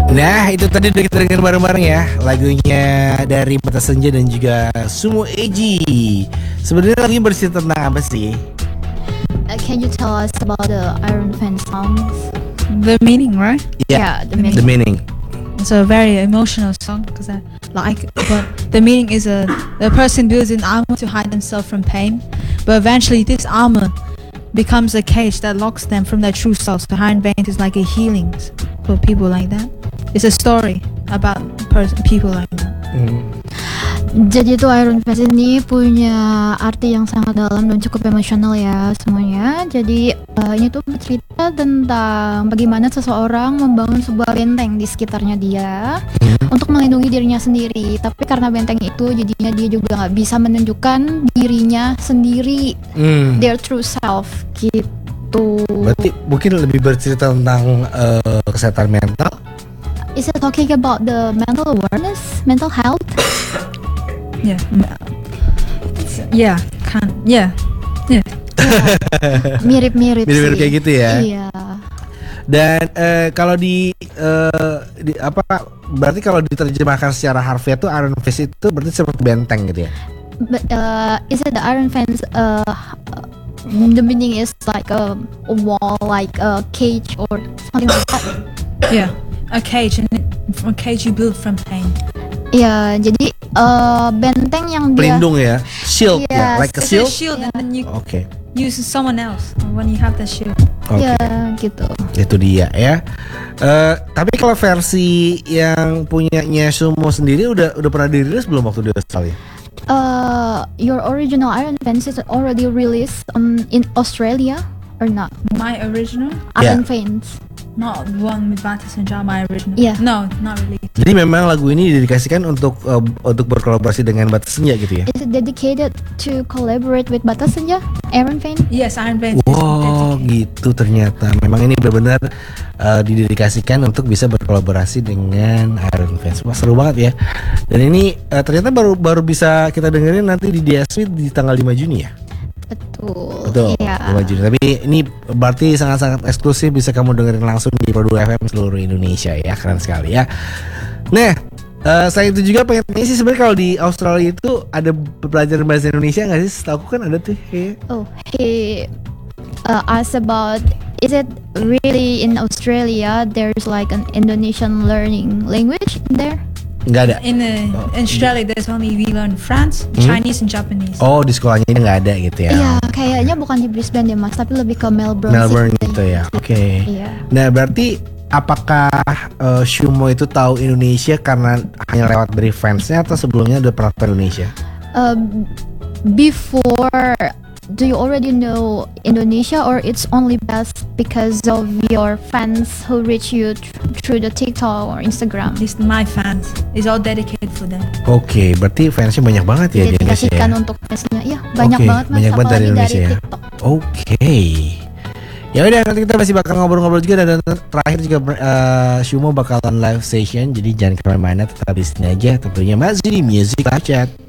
Nah, itu tadi udah kita dengar bareng-bareng ya, lagunya dari Batas Senja dan juga Sumo Eji. Sebenarnya lagunya bercerita tentang apa sih? Can you tell us about the Iron Fan songs? The meaning, right? Yeah, the meaning. The meaning. It's a very emotional song because I like. But the meaning is the person builds an armor to hide themselves from pain, but eventually this armor becomes a cage that locks them from their true selves. The Iron Veins is like a healing for people like that. It's a story about people like that. Jadi itu Iron Fist ini punya arti yang sangat dalam dan cukup emosional ya semuanya. Jadi ini tuh bercerita tentang bagaimana seseorang membangun sebuah benteng di sekitarnya dia untuk melindungi dirinya sendiri. Tapi karena benteng itu jadinya dia juga nggak bisa menunjukkan dirinya sendiri, their true self gitu. Berarti mungkin lebih bercerita tentang kesehatan mental. Is it talking about the mental awareness, mental health? Yeah. Yeah. Yeah. Mirip-mirip sih. Kayak gitu ya. Iya. Dan kalau di apa? Berarti kalau diterjemahkan secara harfiah tuh Iron Fist itu berarti seperti benteng gitu ya. But is it the Iron Fence? The meaning is like a wall, like a cage or something like that. Yeah. A cage you build from pain. Ya, jadi benteng yang dia Pelindung ya, shield ya, Yes, like a It's a shield. shield and then you Oke. use someone else when you have the shield. Oke. ya gitu. Itu dia ya. Tapi kalau versi yang punyanya Sumo sendiri udah pernah dirilis belum waktu di Australia? Your original Iron Fence is already released in Australia or not? My original, Iron Fence. not one with Batas and Jar, my original. Yeah. No, not really. Jadi memang lagu ini didedikasikan untuk berkolaborasi dengan Batas Senja gitu ya? Is it dedicated to collaborate with Batas Senja, Iron Fence? Yes, Iron Veins. Wow, gitu ternyata. Memang ini benar-benar didedikasikan untuk bisa berkolaborasi dengan Iron Fans. Wah, seru banget ya. Dan ini ternyata baru bisa kita dengerin nanti di DSP di tanggal 5 Juni ya. Betul. Iya. 5 Juni. Tapi ini berarti sangat-sangat eksklusif, bisa kamu dengerin langsung di Pro 2 FM seluruh Indonesia ya. Keren sekali ya. Nah, selain itu juga pengen tanya sih, sebenarnya kalau di Australia itu ada pelajaran bahasa Indonesia nggak sih? Setahu aku kan ada tuh. Oh, he asked about, is it really in Australia there's like an Indonesian learning language in there? Nggak ada. In Australia, there's only we learn France, Chinese, and Japanese. Oh, di sekolahnya ini nggak ada gitu ya? Iya, kayaknya bukan di Brisbane ya mas, tapi lebih ke Melbourne. Sydney. gitu ya. Oke. Iya. Nah, berarti apakah Sumo itu tahu Indonesia karena hanya lewat dari fansnya atau sebelumnya udah pernah ke Indonesia? Before, do you already know Indonesia or it's only best because of your fans who reach you through the TikTok or Instagram? At least my fans is all dedicated for them. Oke, berarti fansnya banyak banget ya di Indonesia Didedikasikan ya? untuk fansnya. Iya, banyak Oke, banget mas, banyak banget dari apalagi Indonesia ya? TikTok. Oke. Ya udah, nanti kita masih bakal ngobrol-ngobrol juga, dan terakhir juga Sumo bakalan live session, jadi jangan kemana-mana, tetap di sini aja tentunya masih di Music Live Chat.